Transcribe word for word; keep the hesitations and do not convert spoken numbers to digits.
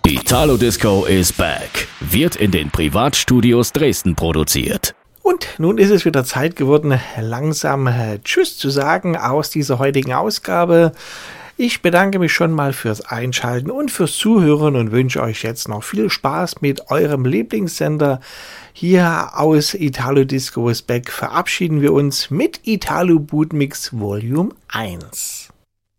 Italo Disco is back. Wird in den Privatstudios Dresden produziert. Und nun ist es wieder Zeit geworden, langsam äh, Tschüss zu sagen aus dieser heutigen Ausgabe. Ich bedanke mich schon mal fürs Einschalten und fürs Zuhören und wünsche euch jetzt noch viel Spaß mit eurem Lieblingssender. Hier aus Italo Disco is back verabschieden wir uns mit Italo Bootmix Volume eins.